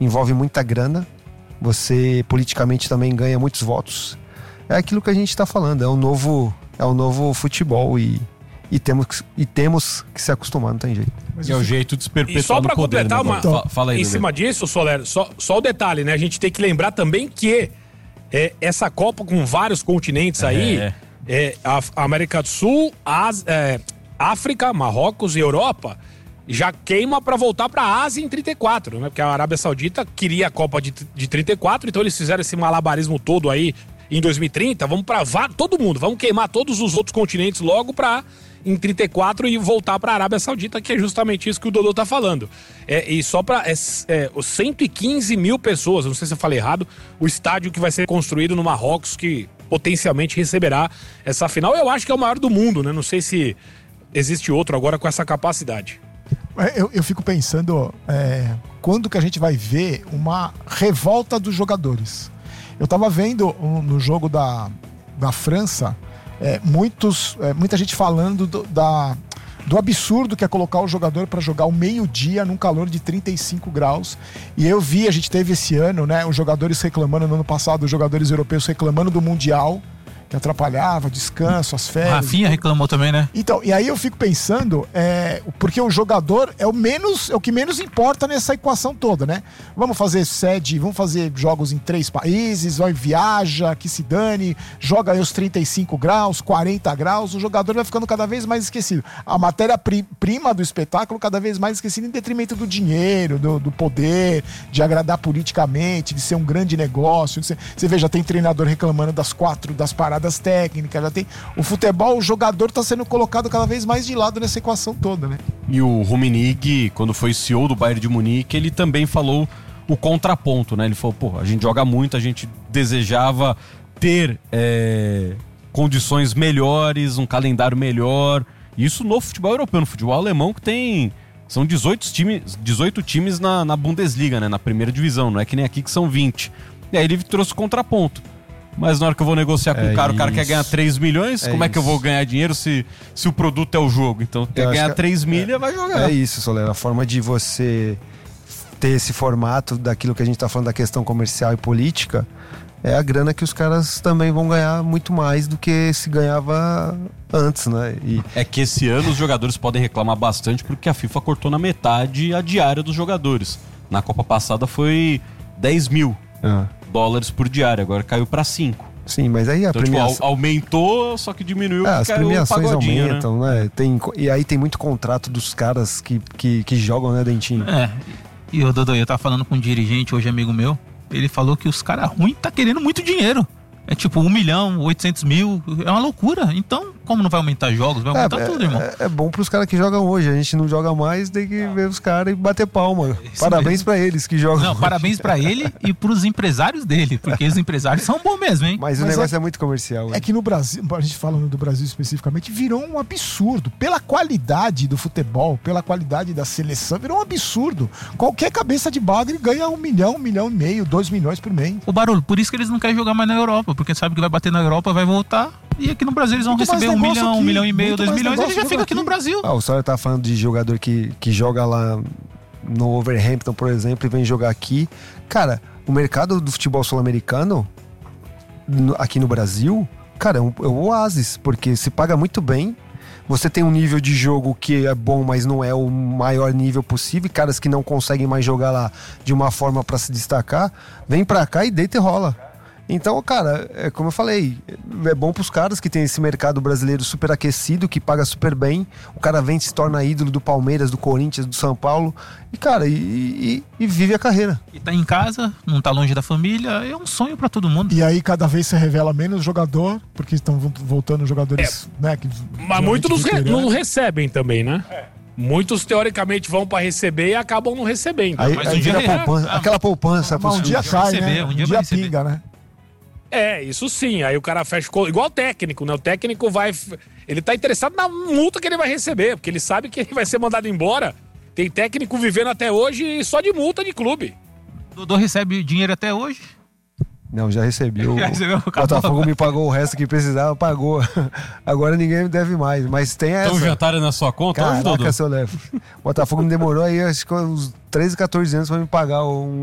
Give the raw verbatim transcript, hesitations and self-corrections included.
envolve muita grana, você politicamente também ganha muitos votos. É aquilo que a gente está falando, é um novo, é um novo futebol e, e, temos, e temos que se acostumar, não tem jeito. Mas é o jeito de se perpetuar e só para completar, né? uma, então, fala aí, em cima disso, Soler, só, só o detalhe, né? A gente tem que lembrar também que é, essa Copa com vários continentes aí, é. É, a, a América do Sul, As, é, África, Marrocos e Europa, já queima para voltar para a Ásia em trinta e quatro, né? Porque a Arábia Saudita queria a Copa de, de trinta e quatro, então eles fizeram esse malabarismo todo aí em dois mil e trinta, vamos para todo mundo, vamos queimar todos os outros continentes logo para em trinta e quatro e voltar para a Arábia Saudita, que é justamente isso que o Dodô tá falando. É, e só para é, é, os cento e quinze mil pessoas, não sei se eu falei errado, o estádio que vai ser construído no Marrocos, que potencialmente receberá essa final, eu acho que é o maior do mundo, né? Não sei se existe outro agora com essa capacidade. Eu, eu fico pensando, é, quando que a gente vai ver uma revolta dos jogadores? Eu tava vendo um, no jogo da, da França, é, muitos, é, muita gente falando do, da, do absurdo que é colocar o jogador para jogar o meio-dia num calor de trinta e cinco graus. E eu vi, a gente teve esse ano, né, os jogadores reclamando, no ano passado, os jogadores europeus reclamando do Mundial, que atrapalhava, descanso, as férias. Rafinha reclamou também, né? Então, e aí eu fico pensando, é, porque o jogador é o menos, é o que menos importa nessa equação toda, né? Vamos fazer sede, vamos fazer jogos em três países, vai, viaja, que se dane, joga aí os trinta e cinco graus, quarenta graus, o jogador vai ficando cada vez mais esquecido. A matéria-prima do espetáculo cada vez mais esquecida em detrimento do dinheiro, do, do poder, de agradar politicamente, de ser um grande negócio. Você, você vê, já tem treinador reclamando das quatro, das paradas das técnicas, já tem o futebol, o jogador tá sendo colocado cada vez mais de lado nessa equação toda, né? E o Rummenigge, quando foi C E O do Bayern de Munique, ele também falou o contraponto, né? Ele falou, pô, a gente joga muito, a gente desejava ter é, condições melhores, um calendário melhor, isso no futebol europeu, no futebol alemão, que tem, são dezoito times, dezoito times na, na Bundesliga, né? Na primeira divisão, não é que nem aqui que são vinte. E aí ele trouxe o contraponto. Mas na hora que eu vou negociar com o é cara, isso. o cara quer ganhar três milhões, é como isso. é que eu vou ganhar dinheiro se, se o produto é o jogo? Então, quer ganhar três milhas, é, vai jogar. É isso, Soler. A forma de você ter esse formato daquilo que a gente tá falando da questão comercial e política é a grana que os caras também vão ganhar muito mais do que se ganhava antes, né? E... É que esse ano os jogadores podem reclamar bastante porque a FIFA cortou na metade a diária dos jogadores. Na Copa passada foi dez mil. Ah. dólares por diária, agora caiu para cinco. Sim, mas aí a então, premiação... tipo, aumentou, só que diminuiu. É, as premiações aumentam, né? né? Tem... E aí tem muito contrato dos caras que, que, que jogam, né, Dentinho? É, e o Dodô, eu tava falando com um dirigente hoje, amigo meu, ele falou que os caras ruins tá querendo muito dinheiro. É tipo um milhão, oitocentos mil, é uma loucura. Então, como não vai aumentar jogos? Vai aumentar é, tudo, irmão. É, é bom pros caras que jogam hoje. A gente não joga mais, tem que ver os caras e bater palma. Isso parabéns mesmo. Pra eles que jogam. Não, hoje. Parabéns pra ele e pros empresários dele, porque os empresários são bons mesmo, hein? Mas, Mas o negócio é, é muito comercial. É hein? Que no Brasil, a gente falando do Brasil especificamente, virou um absurdo. Pela qualidade do futebol, pela qualidade da seleção, virou um absurdo. Qualquer cabeça de bagre ganha um milhão, um milhão e meio, dois milhões por mês. O Barulho, por isso que eles não querem jogar mais na Europa, porque sabe que vai bater na Europa, vai voltar, e aqui no Brasil eles vão muito receber um milhão, aqui, um milhão e meio, dois milhões, e ele já fica aqui, aqui no Brasil. Ah, o Sawyer tá falando de jogador que, que joga lá no Wolverhampton, por exemplo, e vem jogar aqui. Cara, o mercado do futebol sul-americano no, aqui no Brasil, cara, é um, é um oásis, porque se paga muito bem. Você tem um nível de jogo que é bom, mas não é o maior nível possível. E caras que não conseguem mais jogar lá de uma forma pra se destacar, vem pra cá e deita e rola. Então, cara, é como eu falei, é bom pros caras que tem esse mercado brasileiro super aquecido, que paga super bem. O cara vem e se torna ídolo do Palmeiras, do Corinthians, do São Paulo. E, cara, e, e, e vive a carreira. E tá em casa, não tá longe da família, é um sonho pra todo mundo. E aí, cada vez se revela menos jogador, porque estão voltando jogadores, é, né? Que mas muitos re- não recebem também, né? É. Muitos, teoricamente, vão pra receber e acabam não recebendo. Aí, mas aí um vira dia poupança, ah, aquela poupança. Mas um dia cai, receber, né? Um dia, um dia pinga, né? É, isso sim. Aí o cara fecha... Igual o técnico, né? O técnico vai... Ele tá interessado na multa que ele vai receber, porque ele sabe que ele vai ser mandado embora. Tem técnico vivendo até hoje só de multa de clube. Dodô recebe dinheiro até hoje? Não, já recebi. O já recebeu, o Botafogo me pagou o resto que precisava, pagou. Agora ninguém me deve mais. Mas tem essa. Então o jantar é na sua conta? Caraca, seu Léo. O Botafogo me demorou aí, acho que uns treze, quatorze anos pra me pagar um